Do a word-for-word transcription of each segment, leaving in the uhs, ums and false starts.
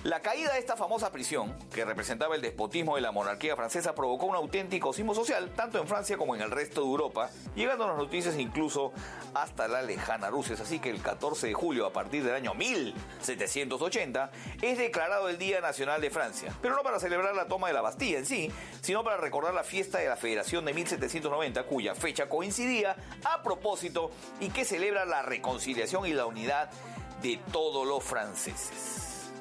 La caída de esta famosa prisión, que representaba el despotismo de la monarquía francesa, provocó un auténtico sismo social, tanto en Francia como en el resto de Europa, llegando a las noticias incluso hasta la lejana Rusia. Así que el catorce de julio, a partir del año mil setecientos ochenta, es declarado el Día Nacional de Francia. Pero no para celebrar la toma de la Bastilla en sí, sino para recordar la fiesta de la Federación de mil setecientos noventa, cuya fecha coincidía a propósito y que celebra la reconciliación y la unidad de todos los franceses.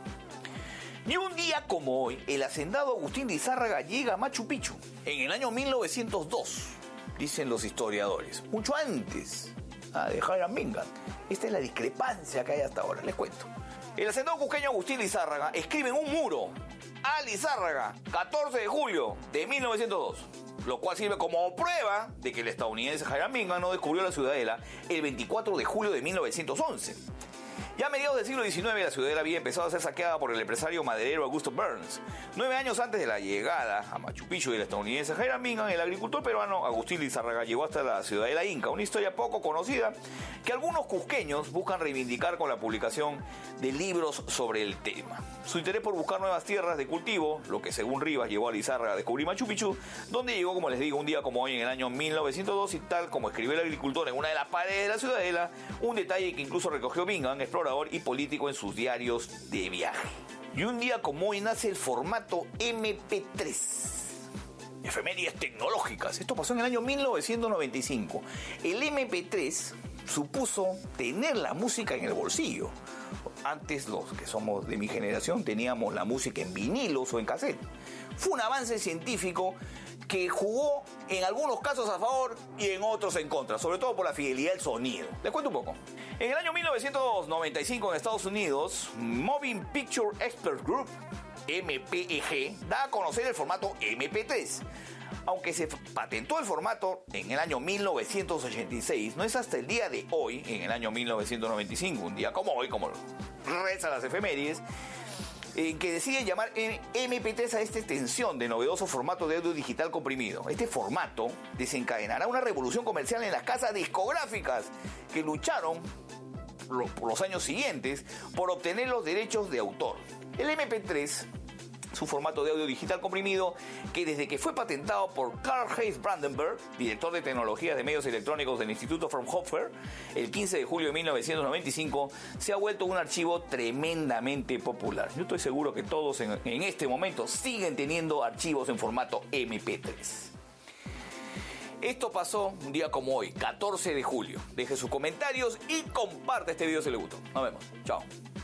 Ni un día como hoy, el hacendado Agustín de Izárraga llega a Machu Picchu, en el año mil novecientos dos, dicen los historiadores, mucho antes ah, de Hiram Bingham. Esta es la discrepancia que hay hasta ahora, les cuento. El hacendado cusqueño Agustín de Izárraga escribe en un muro, a Lizárraga, catorce de julio de mil novecientos dos, lo cual sirve como prueba de que el estadounidense Hiram Bingham no descubrió la ciudadela el veinticuatro de julio de mil novecientos once. Ya a mediados del siglo diecinueve, la ciudadela había empezado a ser saqueada por el empresario maderero Augusto Burns. Nueve años antes de la llegada a Machu Picchu del estadounidense Hiram Bingham, el agricultor peruano Agustín Lizárraga llegó hasta la ciudadela inca, una historia poco conocida que algunos cusqueños buscan reivindicar con la publicación de libros sobre el tema. Su interés por buscar nuevas tierras de cultivo, lo que según Rivas llevó a Lizárraga a descubrir Machu Picchu, donde llegó, como les digo, un día como hoy en el año mil novecientos dos, y tal como escribió el agricultor en una de las paredes de la ciudadela, un detalle que incluso recogió Bingham, explorador y político, en sus diarios de viaje. Y un día como hoy nace el formato eme pe tres. Efemérides tecnológicas. Esto pasó en el año mil novecientos noventa y cinco. El eme pe tres supuso tener la música en el bolsillo. Antes, los que somos de mi generación, teníamos la música en vinilos o en cassette. Fue un avance científico que jugó en algunos casos a favor y en otros en contra, sobre todo por la fidelidad del sonido. Les cuento un poco. En el año mil novecientos noventa y cinco, en Estados Unidos, Moving Picture Expert Group, eme pe e ge, da a conocer el formato eme pe tres. Aunque se patentó el formato en el año mil novecientos ochenta y seis, no es hasta el día de hoy, en el año mil novecientos noventa y cinco, un día como hoy, como rezan las efemérides, en que deciden llamar eme pe tres a esta extensión de novedoso formato de audio digital comprimido. Este formato desencadenará una revolución comercial en las casas discográficas que lucharon por los años siguientes por obtener los derechos de autor. El eme pe tres, su formato de audio digital comprimido, que desde que fue patentado por Carl Hayes Brandenburg, director de tecnologías de medios electrónicos del Instituto Fraunhofer, el quince de julio de mil novecientos noventa y cinco, se ha vuelto un archivo tremendamente popular. Yo estoy seguro que todos en, en este momento siguen teniendo archivos en formato eme pe tres. Esto pasó un día como hoy, catorce de julio. Deje sus comentarios y comparte este video si le gustó. Nos vemos. Chao.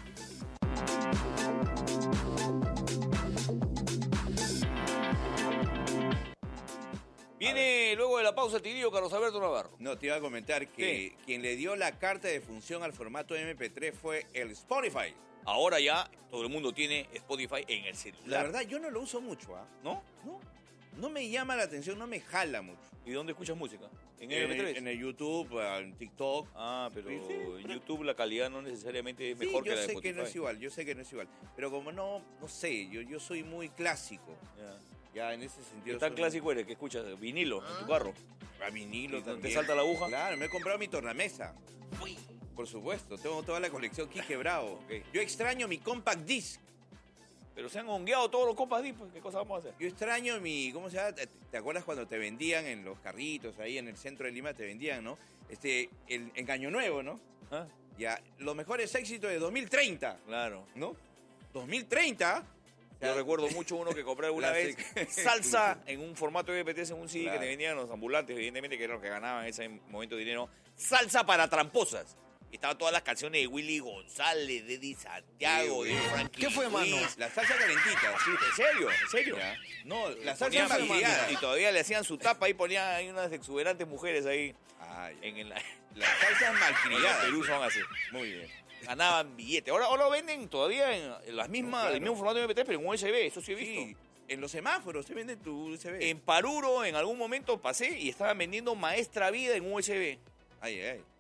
Viene luego de la pausa el tirillo Carlos Alberto Navarro. No, te iba a comentar que ¿Qué? quien le dio la carta de función al formato eme pe tres fue el Spotify. Ahora ya todo el mundo tiene Spotify en el celular. La verdad, yo no lo uso mucho, ¿ah? ¿No? No, no me llama la atención, no me jala mucho. ¿Y dónde escuchas música? ¿En En, eme pe tres? en el YouTube, en TikTok. Ah, pero Sí, sí, en pero- YouTube la calidad no necesariamente es Sí, mejor yo que la de sé Spotify. que no es igual, yo sé que no es igual. Pero como no, no sé, yo, yo soy muy clásico. Ya. Ya en ese sentido. ¿Qué tan soy- clásico eres? ¿Que escuchas? ¿Vinilo en tu carro? A vinilo ¿Y no te también. salta la aguja? Claro, me he comprado mi tornamesa. Uy. Por supuesto, tengo toda la colección Quique Bravo. Ok. Yo extraño mi compact disc. Pero se han hongueado todos los compas, pues, ¿qué cosa vamos a hacer? Yo extraño mi, ¿cómo se llama? ¿Te, te acuerdas cuando te vendían en los carritos ahí en el centro de Lima? Te vendían, ¿no? Este, el Engaño Nuevo, ¿no? ¿Ah? Ya, los mejores éxitos de dos mil treinta, Claro. ¿no? dos mil treinta. Yo recuerdo mucho uno que compré alguna vez, Clásico. salsa en un formato eme pe tres, en un ce de Claro. que te vendían los ambulantes, evidentemente, que eran los que ganaban en ese momento dinero. Salsa para tramposas. Y estaban todas las canciones de Willy González, de Eddie Santiago, Sí, de güey. Frankie ¿Qué fue, mano? Luis. La salsa calentita. Sí, ¿en serio? ¿En serio? Ya. No, la Ponían- salsa y, maquillada. y todavía le hacían su tapa, ahí ponían ahí unas exuberantes mujeres ahí Ay, en el... las salsas En malcriadas. Perú son así. Muy bien. Ganaban billetes. Ahora, ahora lo venden todavía en, en las mismas, Claro. el mismo formato de eme pe tres, pero en u ese be, eso sí he visto. Sí, en los semáforos se vende tu U S B. En Paruro en algún momento pasé y estaban vendiendo Maestra Vida en u ese be. Ay, ay.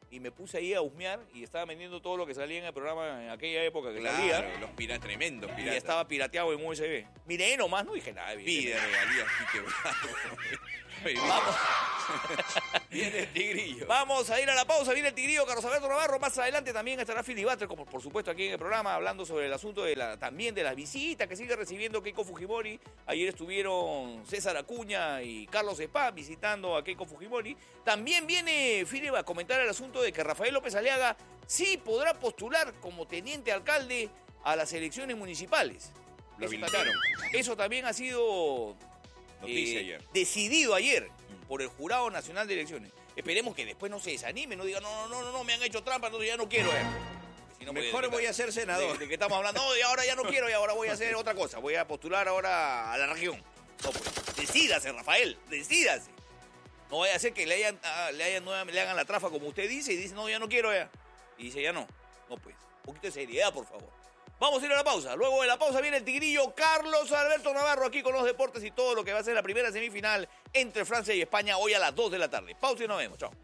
y me puse ahí a husmear y estaba vendiendo todo lo que salía en el programa en aquella época que Claro, salía. los piratas, tremendos Y piratas. ya estaba pirateado en U S B. Miré nomás, no dije nada. Pide regalías, Quique Bravo. Vamos. Viene el tigrillo. Vamos a ir a la pausa, viene el tigrillo Carlos Alberto Navarro. Más adelante también estará Filibuster, como por supuesto aquí en el programa, hablando sobre el asunto de la, también de las visitas que sigue recibiendo Keiko Fujimori. Ayer estuvieron César Acuña y Carlos Spa visitando a Keiko Fujimori. También viene Filibuster a comentar el asunto de que Rafael López Aliaga sí podrá postular como teniente alcalde a las elecciones municipales. Lo Eso habilitaron. también, eso también ha sido Noticia eh, ayer. decidido ayer por el Jurado Nacional de Elecciones. Esperemos que después no se desanime, no diga, no, no, no, no, me han hecho trampa, entonces ya no quiero. Eh. Si no, Mejor de- voy a ser senador. De, de que estamos hablando, no, y ahora ya no quiero, y ahora voy a hacer otra cosa, voy a postular ahora a la región. No, pues, decídase, Rafael, decídase. No vaya a ser que le hayan, ah, le hayan, nueva- le hagan la trafa como usted dice y dice, no, ya no quiero ya. Y dice, ya no. No, pues, un poquito de seriedad, por favor. Vamos a ir a la pausa. Luego de la pausa viene el tigrillo Carlos Alberto Navarro aquí con los deportes y todo lo que va a ser la primera semifinal entre Francia y España hoy a las dos de la tarde. Pausa y nos vemos. Chao.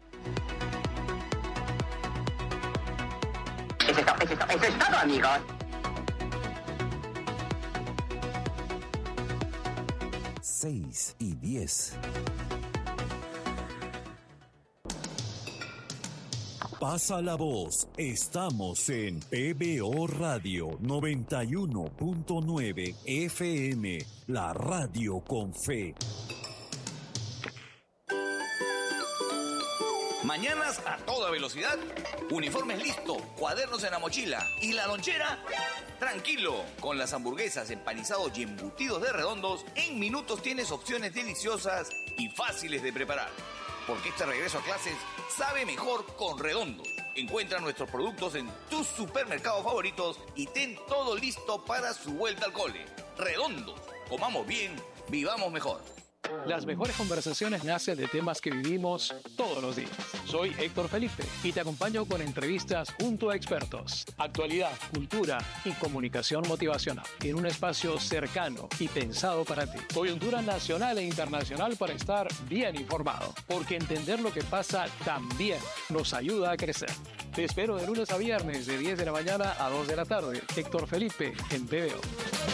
Eso es, to- eso es to- eso es todo, amigos. seis y diez. Pasa la voz. Estamos en P B O Radio noventa y uno punto nueve F M, la radio con fe. Mañanas a toda velocidad, uniformes listos, cuadernos en la mochila y la lonchera, tranquilo. Con las hamburguesas, empanizados y embutidos de Redondos, en minutos tienes opciones deliciosas y fáciles de preparar. Porque este regreso a clases sabe mejor con Redondos. Encuentra nuestros productos en tus supermercados favoritos y ten todo listo para su vuelta al cole. Redondos, comamos bien, vivamos mejor. Las mejores conversaciones nacen de temas que vivimos todos los días. Soy Héctor Felipe y te acompaño con entrevistas junto a expertos, actualidad, cultura y comunicación motivacional en un espacio cercano y pensado para ti. Coyuntura nacional e internacional para estar bien informado, porque entender lo que pasa también nos ayuda a crecer. Te espero de lunes a viernes de diez de la mañana a dos de la tarde. Héctor Felipe en P B O.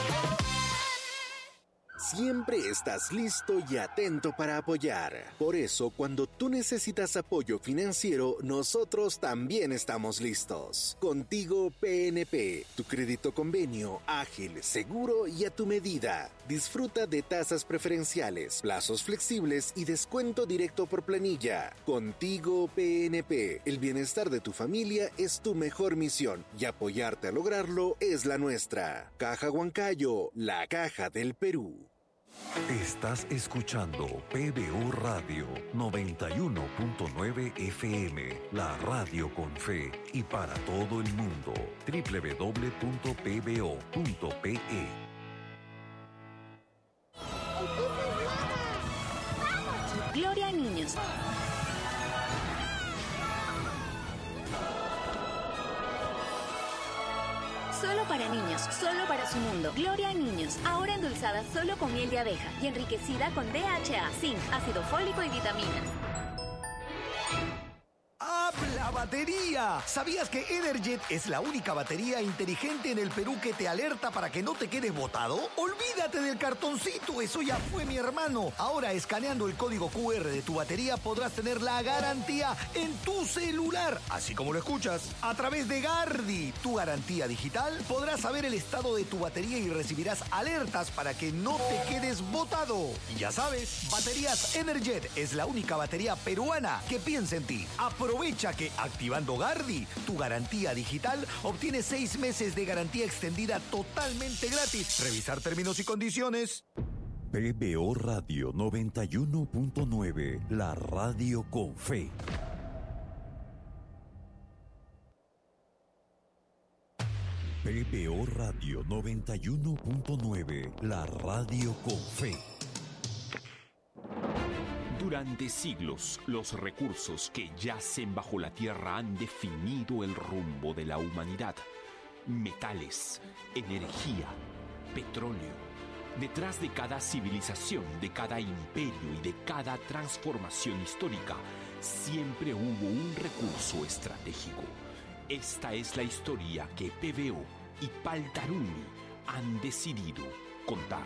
Siempre estás listo y atento para apoyar. Por eso, cuando tú necesitas apoyo financiero, nosotros también estamos listos. Contigo P N P, tu crédito convenio, ágil, seguro y a tu medida. Disfruta de tasas preferenciales, plazos flexibles y descuento directo por planilla. Contigo P N P, el bienestar de tu familia es tu mejor misión y apoyarte a lograrlo es la nuestra. Caja Huancayo, la caja del Perú. Estás escuchando P B O Radio noventa y uno punto nueve F M, la radio con fe y para todo el mundo. doble u doble u doble u punto p b o punto p e. Gloria a niños. Solo para niños, solo para su mundo. Gloria a niños, ahora endulzada solo con miel de abeja y enriquecida con D H A, zinc, ácido fólico y vitaminas. ¡Habla batería! ¿Sabías que Energet es la única batería inteligente en el Perú que te alerta para que no te quedes botado? Olvídate del cartoncito, eso ya fue, mi hermano. Ahora, escaneando el código Q R de tu batería, podrás tener la garantía en tu celular, así como lo escuchas. A través de Gardi, tu garantía digital, podrás saber el estado de tu batería y recibirás alertas para que no te quedes botado. Y ya sabes, Baterías Energet es la única batería peruana que piensa en ti. Aprovecha que activando Gardi, tu garantía digital, obtienes seis meses de garantía extendida totalmente gratis. Revisar términos y condiciones. P B O Radio noventa y uno punto nueve, la radio con fe. P B O Radio noventa y uno punto nueve, la radio con fe. Durante siglos, los recursos que yacen bajo la tierra han definido el rumbo de la humanidad. Metales, energía, petróleo, Detrás de cada civilización, de cada imperio y de cada transformación histórica, siempre hubo un recurso estratégico. Esta es la historia que P V O y Paltarumi han decidido contar.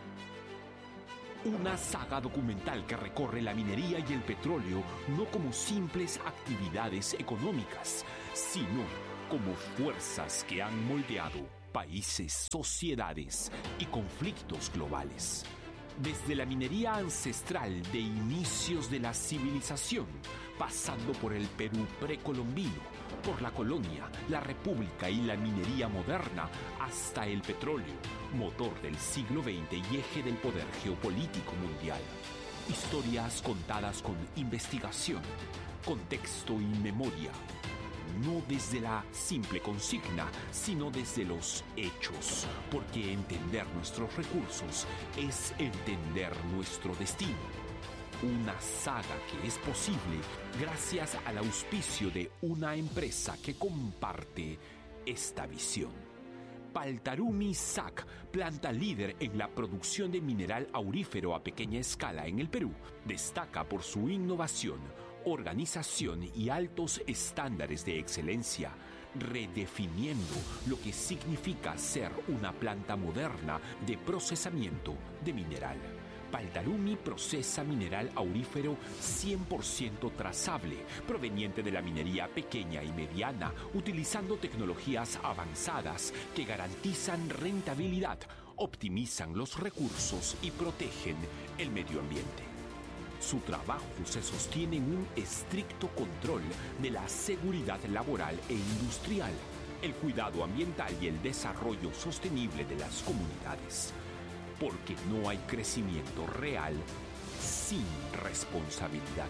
Una saga documental que recorre la minería y el petróleo no como simples actividades económicas, sino como fuerzas que han moldeado países, sociedades y conflictos globales. Desde la minería ancestral de inicios de la civilización, pasando por el Perú precolombino, por la colonia, la república y la minería moderna, hasta el petróleo, motor del siglo veinte y eje del poder geopolítico mundial. Historias contadas con investigación, contexto y memoria. No desde la simple consigna, sino desde los hechos, porque entender nuestros recursos es entender nuestro destino. Una saga que es posible gracias al auspicio de una empresa que comparte esta visión. Paltarumi S A C, planta líder en la producción de mineral aurífero a pequeña escala en el Perú, destaca por su innovación, organización y altos estándares de excelencia, redefiniendo lo que significa ser una planta moderna de procesamiento de mineral. Paltarumi procesa mineral aurífero cien por ciento trazable, proveniente de la minería pequeña y mediana, utilizando tecnologías avanzadas que garantizan rentabilidad, optimizan los recursos y protegen el medio ambiente. Su trabajo se sostiene en un estricto control de la seguridad laboral e industrial, el cuidado ambiental y el desarrollo sostenible de las comunidades. Porque no hay crecimiento real sin responsabilidad.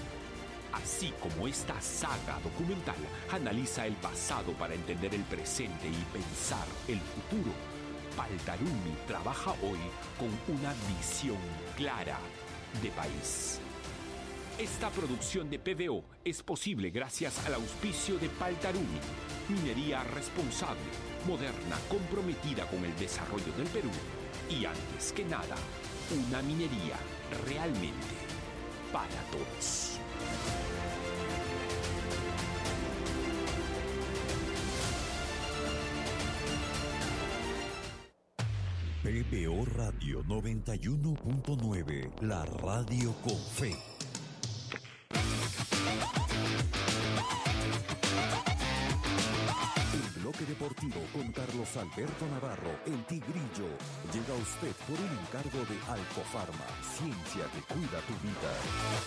Así como esta saga documental analiza el pasado para entender el presente y pensar el futuro, Paltarumi trabaja hoy con una visión clara de país. Esta producción de P V O es posible gracias al auspicio de Paltarumi, minería responsable, moderna, comprometida con el desarrollo del Perú y, antes que nada, una minería realmente para todos. P B O Radio noventa y uno punto nueve, la radio con fe. El bloque deportivo con Carlos Alberto Navarro, el Tigrillo, llega a usted por un encargo de Alcofarma, ciencia que cuida tu vida.